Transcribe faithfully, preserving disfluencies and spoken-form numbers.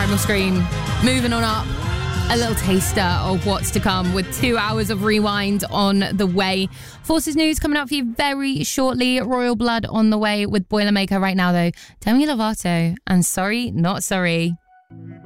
Primal Scream. Moving on up. A little taster of what's to come with two hours of Rewind on the way. Forces News coming up for you very shortly. Royal Blood on the way with Boilermaker right now, though. Demi Lovato and Sorry Not Sorry.